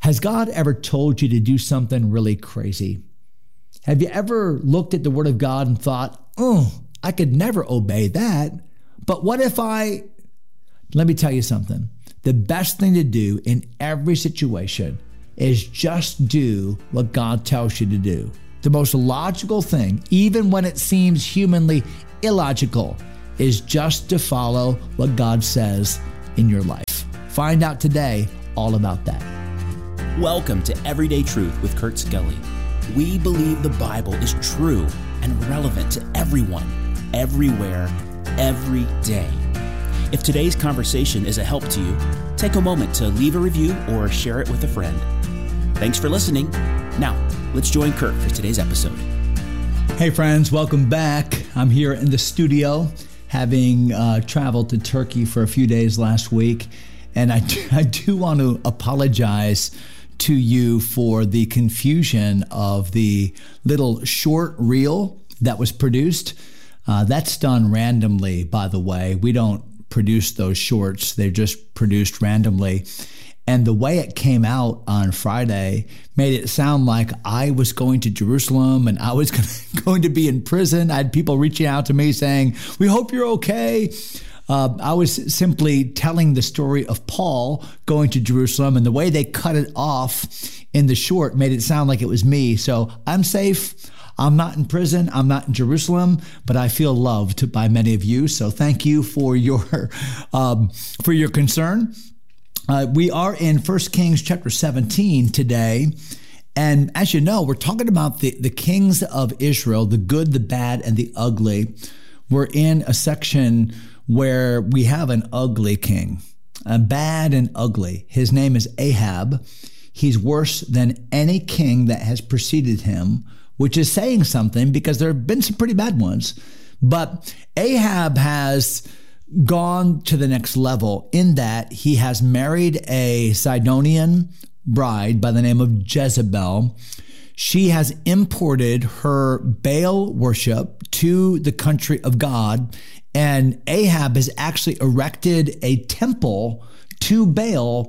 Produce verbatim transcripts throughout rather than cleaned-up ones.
Has God ever told you to do something really crazy? Have you ever looked at the Word of God and thought, oh, I could never obey that. But what if I, let me tell you something. The best thing to do in every situation is just do what God tells you to do. The most logical thing, even when it seems humanly illogical, is just to follow what God says in your life. Find out today all about that. Welcome to Everyday Truth with Kurt Skelly. We believe the Bible is true and relevant to everyone, everywhere, every day. If today's conversation is a help to you, take a moment to leave a review or share it with a friend. Thanks for listening. Now, let's join Kurt for today's episode. Hey friends, welcome back. I'm here in the studio, having uh, traveled to Turkey for a few days last week. And I do, I do want to apologize to you for the confusion of the little short reel that was produced. Uh, that's done randomly, by the way. We don't produce those shorts. They're just produced randomly. And the way it came out on Friday made it sound like I was going to Jerusalem and I was going to be in prison. I had people reaching out to me saying, we hope you're okay. Uh, I was simply telling the story of Paul going to Jerusalem, and the way they cut it off in the short made it sound like it was me. So I'm safe. I'm not in prison. I'm not in Jerusalem, but I feel loved by many of you. So thank you for your um, for your concern. Uh, we are in First Kings chapter seventeen today. And as you know, we're talking about the, the kings of Israel, the good, the bad, and the ugly. We're in a section where we have an ugly king, a bad and ugly. His name is Ahab. He's worse than any king that has preceded him, which is saying something because there have been some pretty bad ones. But Ahab has gone to the next level in that he has married a Sidonian bride by the name of Jezebel. She has imported her Baal worship to the country of God, and Ahab has actually erected a temple to Baal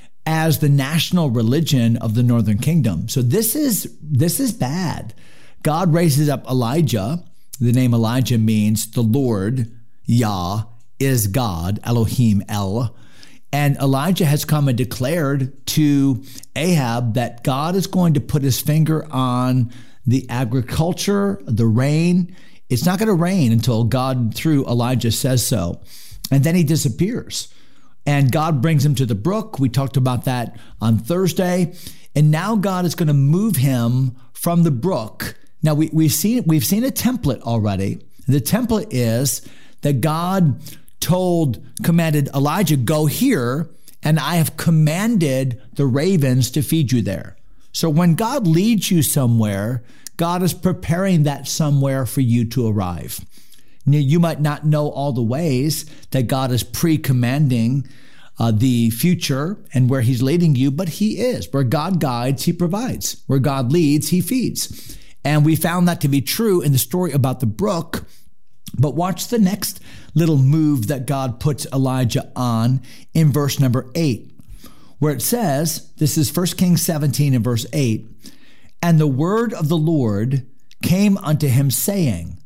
as the national religion of the northern kingdom. So this is this is bad. God raises up Elijah. The name Elijah means the Lord, Yah, is God, Elohim, El. And Elijah has come and declared to Ahab that God is going to put his finger on the agriculture, the rain. It's not going to rain until God, through Elijah, says so. And then he disappears. And God brings him to the brook. We talked about that on Thursday. And now God is going to move him from the brook. Now, we, we've seen we've seen a template already. The template is that God told, commanded Elijah, go here, and I have commanded the ravens to feed you there. So when God leads you somewhere, God is preparing that somewhere for you to arrive. Now, you might not know all the ways that God is pre-commanding uh, the future and where he's leading you, but he is. Where God guides, he provides. Where God leads, he feeds. And we found that to be true in the story about the brook. But watch the next little move that God puts Elijah on in verse number eight, where it says, this is First Kings seventeen and verse eight, and the word of the Lord came unto him, saying,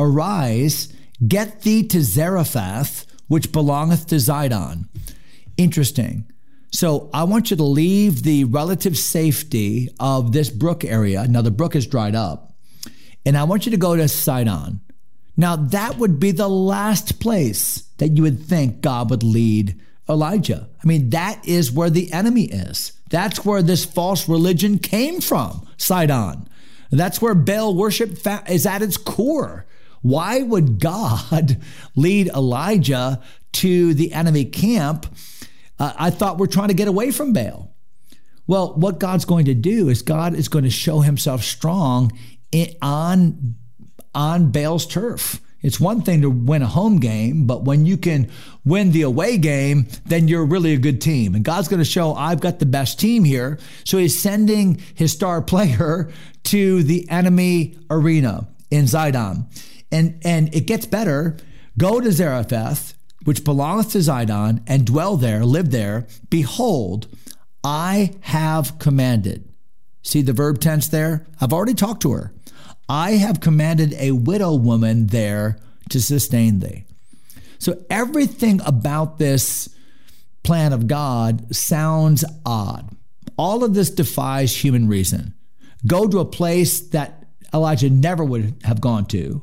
arise, get thee to Zarephath, which belongeth to Zidon. Interesting. So I want you to leave the relative safety of this brook area. Now the brook is dried up, and I want you to go to Sidon. Now, that would be the last place that you would think God would lead Elijah. I mean, that is where the enemy is. That's where this false religion came from, Sidon. That's where Baal worship is at its core. Why would God lead Elijah to the enemy camp? Uh, I thought we're trying to get away from Baal. Well, what God's going to do is God is going to show himself strong in, on on Baal's turf. It's one thing to win a home game, but when you can win the away game, then you're really a good team. And God's going to show, I've got the best team here. So he's sending his star player to the enemy arena in Zidon. And, and it gets better. Go to Zarephath, which belongeth to Zidon, and dwell there, live there. Behold, I have commanded. See the verb tense there? I've already talked to her. I have commanded a widow woman there to sustain thee. So everything about this plan of God sounds odd. All of this defies human reason. Go to a place that Elijah never would have gone to,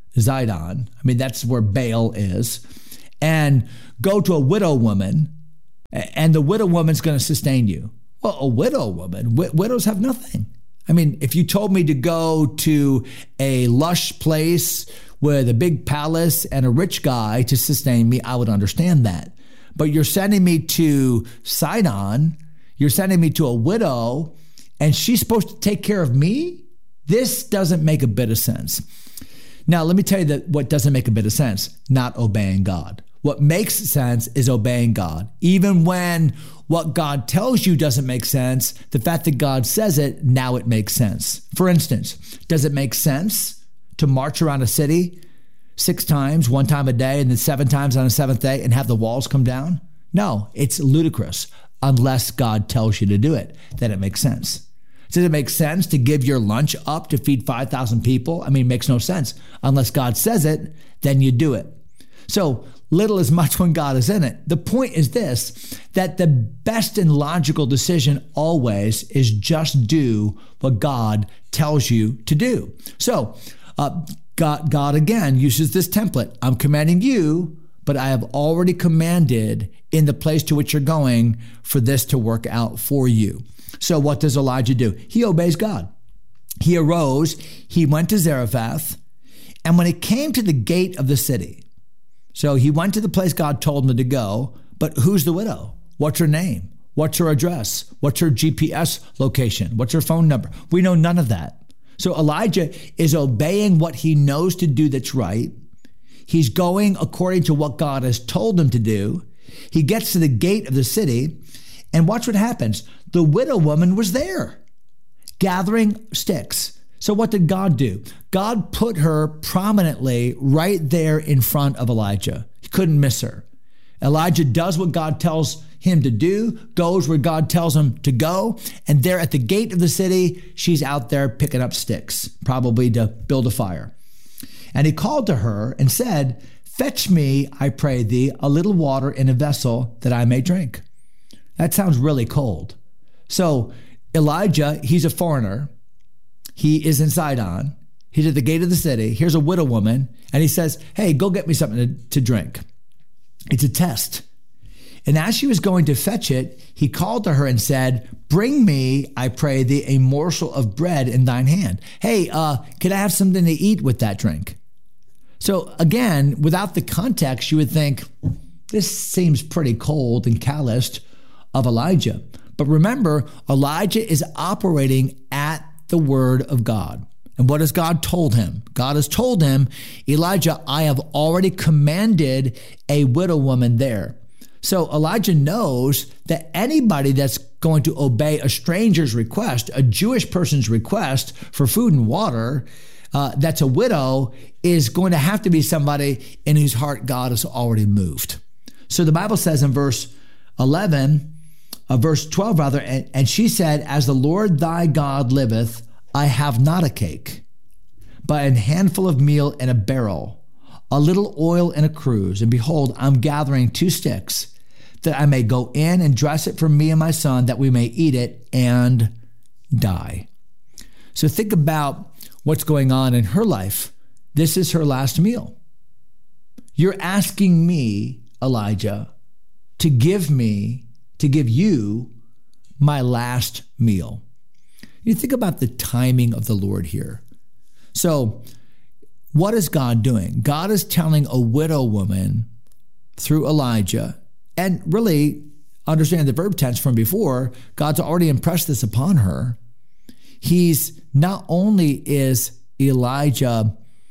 Zidon. I mean, that's where Baal is. And go to a widow woman, and the widow woman's going to sustain you. Well, a widow woman, w- widows have nothing. I mean, if you told me to go to a lush place with a big palace and a rich guy to sustain me, I would understand that. But you're sending me to Sidon, you're sending me to a widow, and she's supposed to take care of me? This doesn't make a bit of sense. Now, let me tell you that what doesn't make a bit of sense, not obeying God. What makes sense is obeying God. Even when what God tells you doesn't make sense, the fact that God says it, now it makes sense. For instance, does it make sense to march around a city six times, one time a day, and then seven times on a seventh day and have the walls come down? No, it's ludicrous unless God tells you to do it. Then it makes sense. Does it make sense to give your lunch up to feed five thousand people? I mean, it makes no sense. Unless God says it, then you do it. So little is much when God is in it. The point is this, that the best and logical decision always is just do what God tells you to do. So uh, God, God again uses this template. I'm commanding you, but I have already commanded in the place to which you're going for this to work out for you. So what does Elijah do? He obeys God. He arose, he went to Zarephath, and when he came to the gate of the city, so he went to the place God told him to go, but who's the widow? What's her name? What's her address? What's her G P S location? What's her phone number? We know none of that. So Elijah is obeying what he knows to do that's right. He's going according to what God has told him to do. He gets to the gate of the city, and watch what happens. The widow woman was there, gathering sticks. So what did God do? God put her prominently right there in front of Elijah. He couldn't miss her. Elijah does what God tells him to do, goes where God tells him to go, and there at the gate of the city, she's out there picking up sticks, probably to build a fire. And he called to her and said, "Fetch me, I pray thee, a little water in a vessel that I may drink." That sounds really cold. So Elijah, he's a foreigner. He is in Sidon. He's at the gate of the city. Here's a widow woman. And he says, "Hey, go get me something to, to drink." It's a test. And as she was going to fetch it, he called to her and said, "Bring me, I pray thee, a morsel of bread in thine hand." Hey, uh, could I have something to eat with that drink? So again, without the context, you would think, this seems pretty cold and calloused of Elijah. But remember, Elijah is operating at the word of God. And what has God told him? God has told him, "Elijah, I have already commanded a widow woman there." So Elijah knows that anybody that's going to obey a stranger's request, a Jewish person's request for food and water, uh, that's a widow, is going to have to be somebody in whose heart God has already moved. So the Bible says in verse eleven, uh, verse twelve rather, and, and she said, "As the Lord thy God liveth, I have not a cake, but a handful of meal in a barrel, a little oil in a cruse. And behold, I'm gathering two sticks, that I may go in and dress it for me and my son, that we may eat it and die." So think about what's going on in her life. This is her last meal. You're asking me, Elijah, to give me, to give you my last meal. You think about the timing of the Lord here. So what is God doing? God is telling a widow woman through Elijah, and really understand the verb tense from before, God's already impressed this upon her. He's not only is Elijah,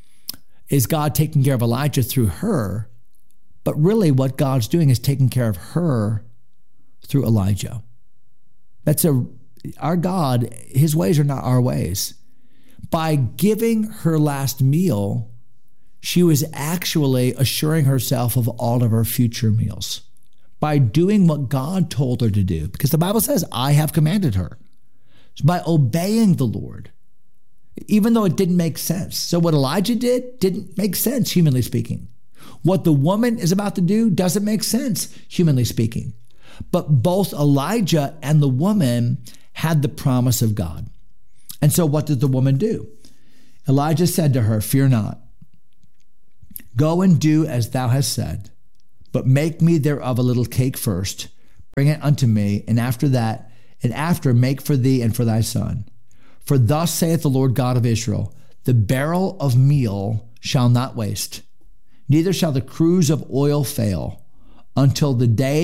is God taking care of Elijah through her, but really what God's doing is taking care of her through Elijah. That's a Our God, his ways are not our ways. By giving her last meal, she was actually assuring herself of all of her future meals. by doing what God told her to do, because the Bible says, I have commanded her. So by obeying the Lord, even though it didn't make sense. So what Elijah did didn't make sense, humanly speaking. What the woman is about to do doesn't make sense, humanly speaking. But both Elijah and the woman had the promise of God. And so what did the woman do? Elijah said to her, fear not. Go and do as thou hast said, but make me thereof a little cake first, bring it unto me, and after that, and after make for thee and for thy son. For thus saith the Lord God of Israel, the barrel of meal shall not waste, neither shall the cruse of oil fail, until the day